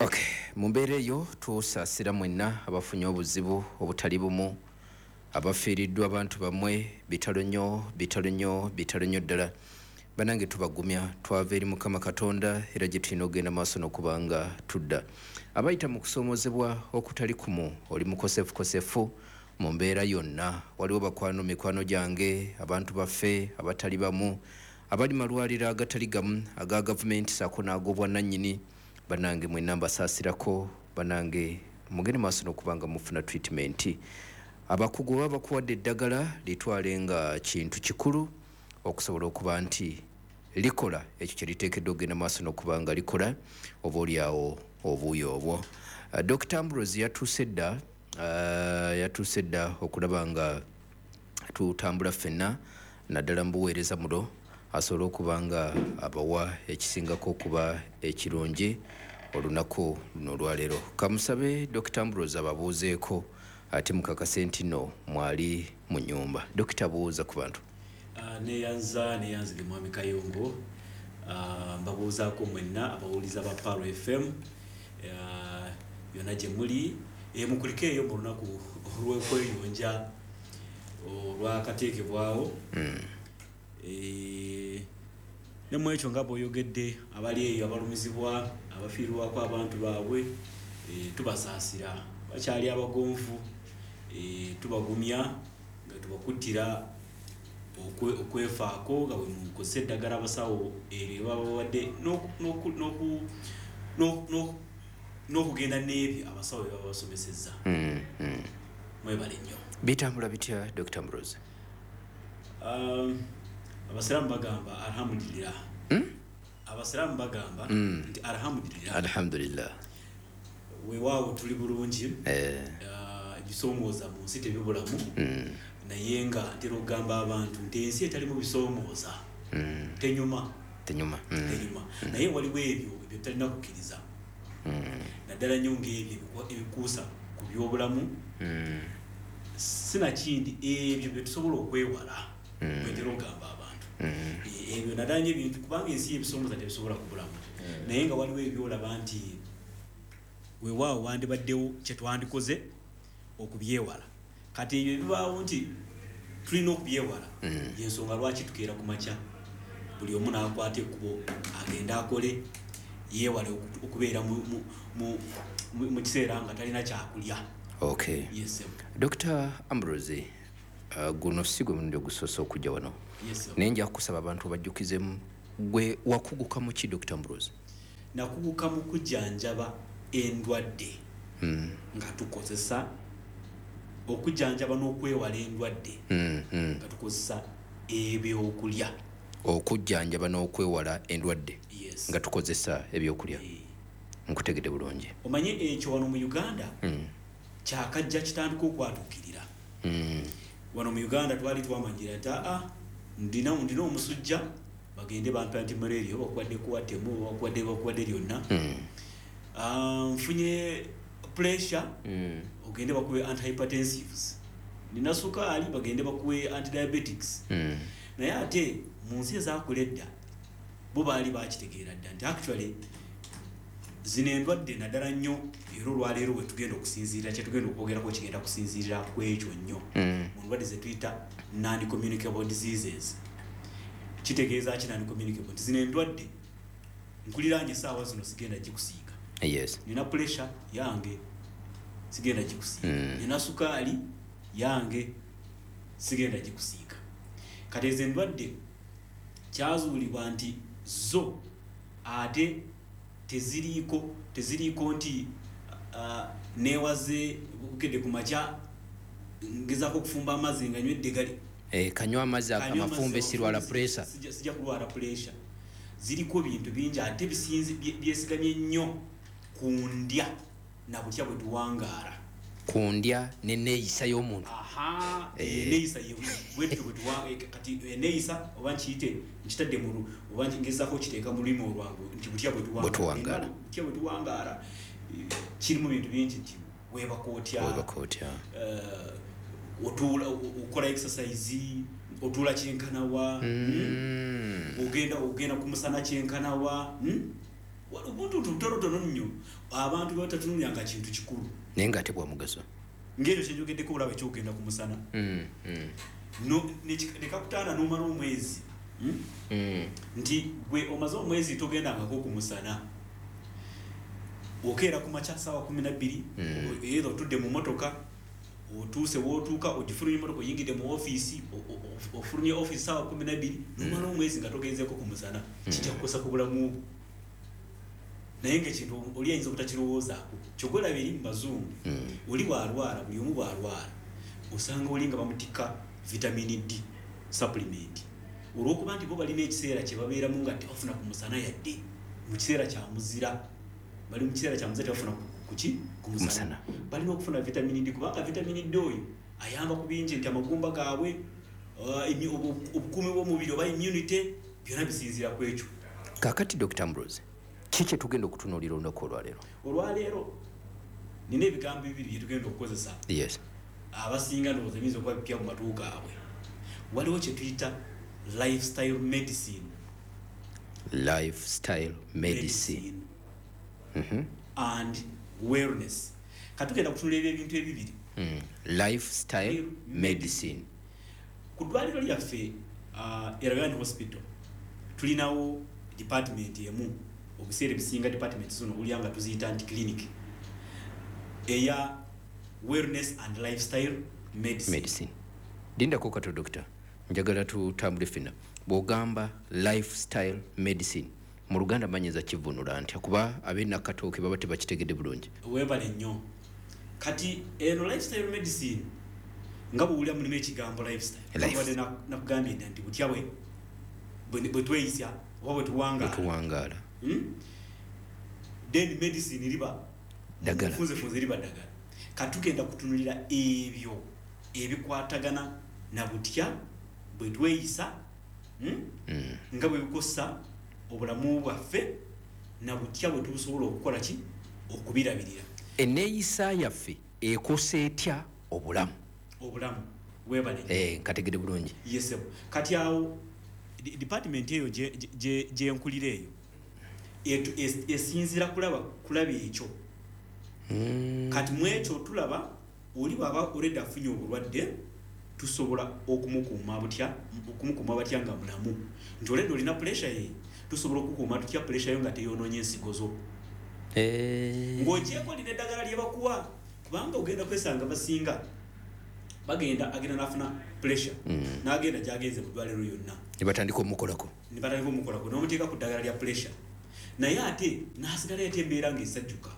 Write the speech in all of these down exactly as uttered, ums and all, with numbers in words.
Okay, mumbeere eyo tusaasira mwenna abafunye obuzibu obutali bumu, abafiiriddwa abantu bamwe bitalo nnyo bitalo nnyo bitalo nnyo ddala. Banange tubagumya twava eri Mukama Katonda era gye tulina okugenda maaso n'okubanga tudda. Abayita mu kusoomozebwa okutali kumu oli mukosefu kosefu mu mbeera yonna. Waliwo bakwano mikwano gyange, abantu baffe abatali bamu, abali malwaliro agatali gamu aga gavumenti ssaako n'ag'obwannannyini. Banange mwenna mbasaasirako, banange mugende maaso n'okubanga mufuna treatment. Abakugu baba bakuwadde eddagala litwale nga kintu kikulu okusobola okuba nti likola ekyo kye liteekeddwa okugenda maaso n'okubanga likola oba oliawo obuuyo obwo. Uh, Doctor Ambrose yatuuse dda uh, yatuuse dda okulaba nga tutambula ffenna naddala mu buweereza muno asobole okuba nga abawa ekisingako okuba ekirungi olunaku luno olwaleero. Kamusabe Doctor Ambrose ababuuzeeko ate mukakase nti nno mwali mu nnyumba. Dokita buuza ku bantu. Uh, neyanza neyanzige mwami Kayongo, uh, mbabuuzaako mwenna abawuliza ba Paro F M uh, yonna gye muli e, mukulike eyo mu lunaku olw'okweyonja olwakateekebwawo mm. e, ne mu ekyo nga bw'oyogedde abali eyo abalumizibwa abafiirwako abantu baabwe e, tubasaasira bakyali abagonvu e, tubagumya nga tubakuttira okwefaako nga bwe mukozesa eddagala abasawo eryo babawadde n'okugenda n'ebyo abasawo bye baba basomesezza. Mwebale nnyo. Bitambula bitya Doctor Ambrose? Um, abasiraamu bagamba alhamdulillah. Abasiraamu bagamba nti alhamdulillah. Alhamdulillah. Weewaawo tuli bulungi. Eh. Ebisoomooza mu nsi tebibulamu. Naye nga ntera okugamba abantu nti ensi etali mu bisoomooza tenyuma. Tenyuma. Tenyuma. Naye waliwo ebyo ebyo talina kukkiriza. Naddala nnyo ng'ebyo ebikuusa ku byobulamu. Sinakindi ebyo bye tusobola okwewala bwentera okugamba abantu. Ebyo naddala nnyo ebintu kubanga ensi y'ebisoomooza tebisobola kubulamu. Naye nga waliwo ebyolaba nti weewaawo wandibaddewo kye twandikoze okubyewala. Kati ebyo bibaawo nti tulina okubyewala y'ensonga lwaki tukeera ku makya buli omu n'akwata ekkubo agenda akole yeewale okubeera mu kiseera nga talina kyakulya. Okay. Yes, Doctor Ambrose, uh, guno si gwe mulundi ogusoosa okujja wano. Yes, naye nja kusaba abantu bajjukizemu gwe wakuguka mu ki Doctor Ambrose? Nakuguka mu kujjanjaba endwadde mm. nga tukozesa okujjanjaba n'okwewala endwadde mm, mm. nga tukozesa ebyokulya. Okujjanjaba n'okwewala endwadde yes. nga tukozesa ebyokulya. e. Nkutegedde bulungi. Omanye ekyo wano mu Uganda mm. kyakajja kitandika okwatuukirira. mm. Wano mu Uganda twali twamanyira nti aa ndina ndina omusujja bagende bampa nti malaria bakwadde kuwattemu bakwadde bakwadde lyonna. mm. uh, nfunye pressure mm. ogende bakuwe antihypertensives. Nina sukaali bagende bakuwe antidiabetics. mm. Naye ate mu nsi ezaakoledda bo baali bakitegeera dda nti actually zino endwadde naddala nnyo era olwaleero bwe tugenda okusinziirira kye tugenda okwogerako kigenda kusinziirira ku ekyo nnyo mu ndwadde ze tuyita non communicable diseases. Kitegeeza ki non communicable? Nti zino endwadde nkuliraanye essaawa zino sigenda gikusiiga. Yes. Nina pressure yange sigenda gikusiiga. mm. Nina sukaali yange sigenda gikusiiga. Kati ezo endwadde kyazuulibwa nti zo ate teziriiko teziriiko nti uh, neewaze bukedde ku makya ngezaako okufumba amazzi nga nywedde gali eh, kanywa amazzi amafumbe sirwala pressure. Sijja kulwala pressure. Ziriko bintu bingi ate bisinzi byesigamye nnyo ku ndya na butya bwe tuwangaala. Ku ndya n'enneeyisa y'omuntu. Aha, enneeyisa bwetyo bwe tuwangaala. Kati enneeyisa oba nkiyite nkitadde mu oba ngezaako okiteeka mu lulimi olwange nti butya bwe tuwangaala. Butya bwe tuwangaala kirimu bintu bingi nti weebaka otya. Weebaka otya. Otuula okola exercise otuula kyenkanawa. mm. ogenda ogenda ku musana kyenkanawa. Ubuntu tutonotono nnyo abantu batatunulanga kintu kikulu naye nga ate bwa mugaso ng'ekyo kyenjogeddeko olaba ekyogenda ku musana no nekakutaana n'omala omwezi nti gwe omaze omwezi togendangako ku musana okeera ku makya ssaawa kumi na bbiri era otudde mu motoka otuuse wootuuka ogifulumya emotoka oyingidde mu ofiisi ofulumya ofiisi ssaawa kumi na bbiri nomala omwezi nga togenzeeko ku musana kijja kukosa ku bulamu bwo naye ngaekintu oli ayinza obutakirowoozaako kyogolaba eri mu bazungu oli bwalwala buli omu bwalwala osanga oli nga bamutikka vitamini D supplement olw'okuba nti bo balina ekiseera kye babeeramu nga tebafuna ku musana yadde mu kiseera kya muzira bali mu kiseera kya muzira tebafuna kuki ku musana balina okufuna vitamini D kubanga vitamini D oyo ayamba ku bingi nti amagumba gaabwe obukuumi bw'omubiri oba immunity byonna bisinziira ku ekyo. Kaakati Doctor Ambrose ki kye tugenda okutunuulira olunaku olwaleero? Olwaleero nina ebigambo bibiri bye tugenda okukozesa. Yes. Abasinga ndowooza biyinza okuba bipya mu matu gaabwe. Waliwo kye tuyita lifestyle medicine. Lifestyle medicine. medicine. Mm-hmm. And wellness. Katugenda kutunuulira ebintu ebibiri. Mm. Lifestyle medicine. Ku ddwaliro lyaffe uh, Erawan Hospital tulinawo department emu obuseera ebisinga department zino ulyanga tuziyita nti clinic eya wellness and lifestyle medicine. medicine. Lindako kato doctor njagala tutambule fina bw'ogamba lifestyle medicine mu Luganda manyeza kivunula ntya kuba ab'enakatooke baba tebakitegedde bulungi. Weebale nnyo kati eno lifestyle medicine nga bw'owulira mulimu ekigambo lifestyle wadde nakugambye nti butya bwe bwe tweyisa oba bwe tuwangaala then medicine liba ddagala funzefunze liba ddagala. Katugenda kutunulira ebyo ebikwatagana na butya bwe tweyisa nga bwe bikosa obulamu bwaffe na butya bwe tusobola okukola ki okubirabirira. Enneeyisa yaffe ekosa etya obulamu obulamu weebale eh kategede bulungi. Yes kati awo department eyo gye nkulira eyo esinzira kulaba kulaba ekyo kati mu ekyo tulaba oli bwaba already afunye obulwadde tusobola okumukuuma butya okumukuuma batya nga mulamu nti already olina pressure ye tusobola okukuuma tutya pressure yo nga teyonoonye ensigo zo ng'ogyeko lina eddagala lye bakuwa kubanga ogenda kwesanga basinga bagenda agenda nafuna pressure n'agenda gy'agenze mu ddwaliro yonna ne batandika omukolako ne batandika omukolako n'omuteeka ku ddagala lya pressure naye ate n'asigala ate embeera ng'esajjuka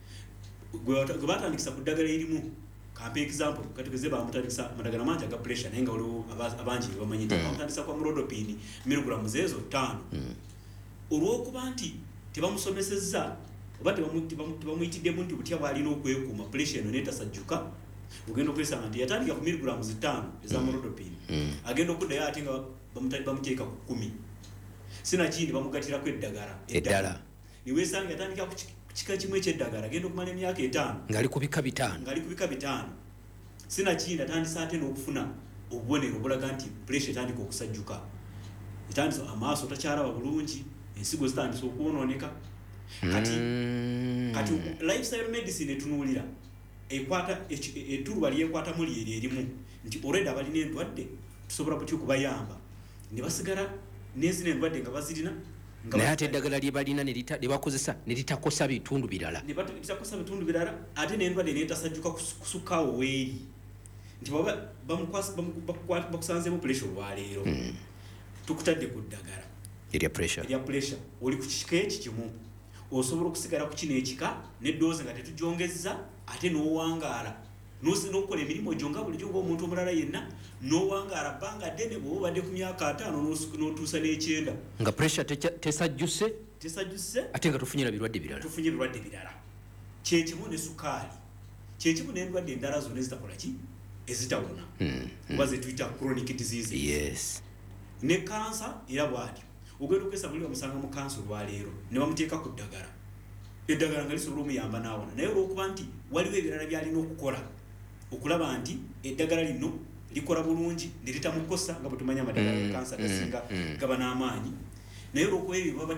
gwe batandikisa ku ddagala erimu kampa example kategeze bamutandikisa amadagala mangi aga pressure naye nga waliwo abangi bamanyi nti bamutandikisa kwa Amlodipine miligulamu zeezo ttaano olw'okuba nti tebamusomesezza oba tebamuyitiddemu nti butya bw'alina okwekuuma pressure eno n'etasajjuka ogenda okwesanga nti yatandika ku miligulamu zitaano eza Amlodipine agenda okuddayo ate nga bamuteeka ku kkumi sinakindi bamugatirako eddagala eddala niweesanga yatandika ku kika kimu ekyeddagala agenda okumala emyaka etaano ngali ku bika bitaano ngali ku bika bitaano sinakindi atandisa ate n'okufuna obubonero obulaga nti pressure etandika okusajjuka etandisa amaaso takyalaba bulungi ensigo zitandisa okwonooneka kati kati lifestyle medicine etunuulira ekwata etuluba lyekwata mu lyeri erimu nti already abalina endwadde tusobola kutya okubayamba ne basigala n'ezina endwadde nga bazirina naye ate eddagala lye balina ne bakozesa ne litakosa bitundu birala ne litakosa bitundu birala ate n'endwadde neetasajjuka kusukkaawo weeri nti baba bakusanzeemu pressure olwaleero tukutadde ku ddagala erya pressure erya pressure oli ku kika eki kimu osobola okusigala ku kino ekika n'eddoozi nga tetugyongezza ate n'owangaala n'okukola emirimu egyo nga bulijjo ng'omuntu omulala yenna n'owangaala bbanga ddene bw'oba obadde ku myaka ataano n'otuusa n'ekyenda nga pressure tesajjuse tesajjuse ate nga tufunye birwadde birala tufunye birwadde birala kyekimu ne sukaali kyekimu n'endwadde endala zonna ezitakola ki ezitawona oba ze tuyita chronic disease yes ne kansa era bw'atyo ogenda okwesa muli bamusanga mu kansa olwaleero ne bamuteeka ku ddagala eddagala nga lisobola omuyamba n'awona naye olw'okuba nti waliwo ebirala by'alina okukola okulaba nti eddagala lino likola bulungi ne litamukosa nga bwe tumanya amadagala ga kansa gasinga gaba n'amaanyi naye olw'okuba baba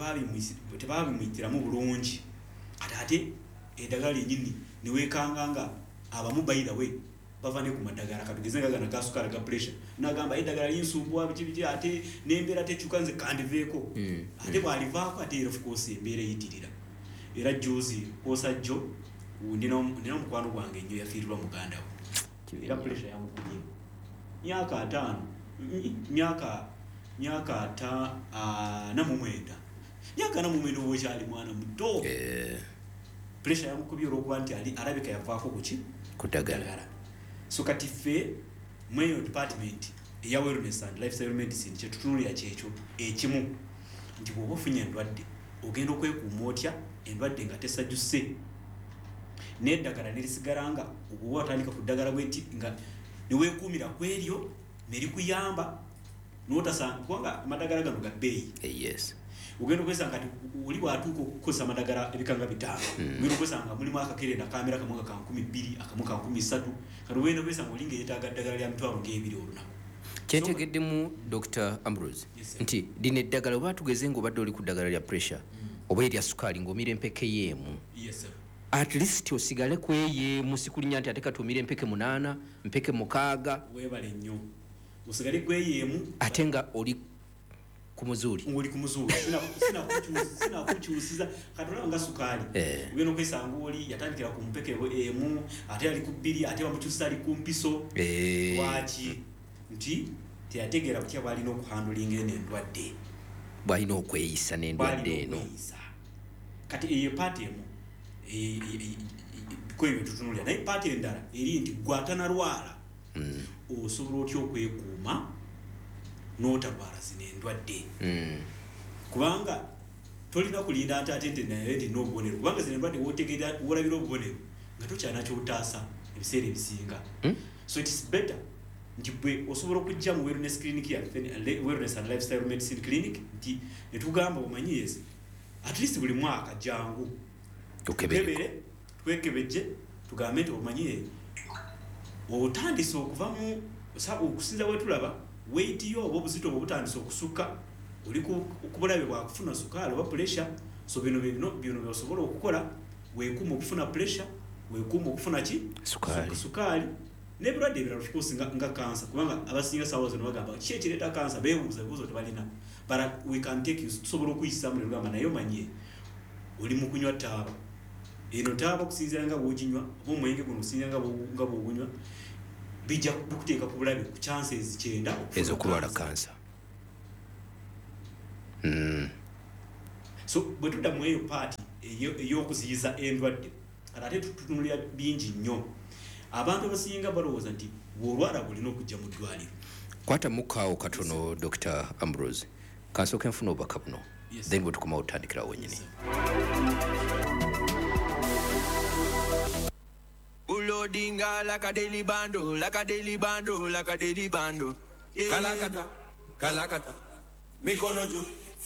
tebabimuyitiramu bulungi ate ate eddagala lyennyini niweekanga nga abamu bayira we bava ne ku maddagala katugeze nga gana gasukaala ga pressure nagamba eddagala linsumbuwa biki biki ate n'embeera tekyuka nze kandiveeko ate bw'alivaako ate era of course embeera eyitirira era juzi kwosa jjo ndina omukwano gwange ennyo yafiirirwa muganda we era pressure yamukubye myaka ataano myaka myaka ata ana mu mwenda myaka ana mu mwenda oba okyali mwana muto pressure yamukubye olw'okuba nti ali alabika yavaako kuki ku ddagala. So kati ffe mu eyo department eya wellness and lifestyle medicine kyetutunulira kyekyo ekimu nti bw'oba ofunye endwadde ogenda okwekuuma otya endwadde nga tesajjuse n'eddagala nerisigala nga oba watandika ku ddagala bweti nga niweekuumira ku eryo nerikuyamba n'otasanga kubanga amadagala gano ga bbeeyi. Yes. Ugenda okwesanga nti oli bwatuuka okukozesa amadagala ebikanga bitaano ugenda okwesanga mulimu akakerenda kamera kamu ka nkumi bbiri akamu ka nkumi ssatu kati ogenda okwesanga olinga yeetaaga ddagala lya mitwalo ng'ebiri olunaku. Kyentegeddemu Doctor Ambrose nti lino eddagala oba tugeze ng'obadde oli ku ddagala lya pressure oba erya sukaali ng'omira empeke y'emu at least osigale ku ey'emu sikulinya nti ate kati omira empeke munaana mpeke mukaaga weebale nnyo osigale ku ey'emu ate nga oli kumuzuli ngoli kumuzuli sina sina kuchusiza sina kuchusiza katola nga sukali eh ngeno kwesanga oli yatandikira ku mpeke emu ate ali ku bbiri ate bamuchusiza ali ku mpiso eh wachi nti teyategera kutya bali no kuhandling ene ndwadde bali no kweyisa n'endwadde eno kati eyo party emu e kweyo tutunulya naye party endala eri nti gwatana lwala mm. osobola otyo okwekuuma n'otalwala zino endwadde mm. kubanga tolina kulinda ate ate nti naye ndi n'obubonero kubanga zino endwadde wootegeera woolabira obubonero nga tokyana ky'otaasa ebiseera ebisinga mm? So it is better nti bwe osobola okujja mu wellness clinic ya wellness and lifestyle medicine clinic nti netugamba omanyi yesi at least buli mwaka jangu tukebere twekebejje tugambe nti omanyi otandise okuva mu okusinza wetulaba weight yo obuzito obutandise okusukka oli kubulabe bwa kufuna sukaali oba pressure so bino bino bino byosobola okukola weekuma okufuna pressure weekuma okufuna ki sukaali sukaali nebirwadde ebirala of course nga, nga cancer kubanga abasinga sawa zino bagamba ki ekireta cancer beebuuza ebibuuzo tebalina but we can take you tusobola okuyisa mu lugamba naye omanye oli mu kunywa taaba eno taaba okusinzira nga bw'oginywa oba omwenge guno okusinzira nga bw'ogunywa bijja kukuteeka ku bulabe ku chances kyenda ez'okulwala cancer. Mm. So bwe tudda mu eyo paati ey'okuziyiza endwadde kati ate tutunulira bingi nnyo abantu abasinga balowooza nti bw'olwala bulina okujja mu ddwaliro. Kwata mukaawo katono Doctor Ambrose kansooka enfuna obubaka buno Yes, then bwe tukomawo tutandikirawo wennyini. Ulodinga like a daily bando, like a daily bando, like a daily bando. Yeah. Kalakata, kalakata, mikono juu.